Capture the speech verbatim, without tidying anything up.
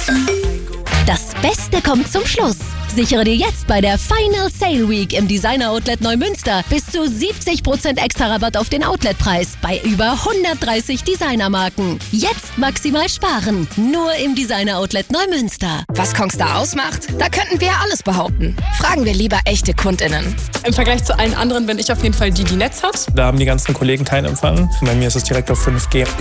Das Beste kommt zum Schluss. Sichere dir jetzt bei der Final Sale Week im Designer Outlet Neumünster bis zu siebzig Prozent extra Rabatt auf den Outletpreis bei über hundertdreißig Designermarken. Jetzt maximal sparen, nur im Designer Outlet Neumünster. Was Kongstar ausmacht? Da könnten wir ja alles behaupten. Fragen wir lieber echte KundInnen. Im Vergleich zu allen anderen bin ich auf jeden Fall die, die Netz hat. Da haben die ganzen Kollegen keinen Empfang. Bei mir ist es direkt auf fünf G.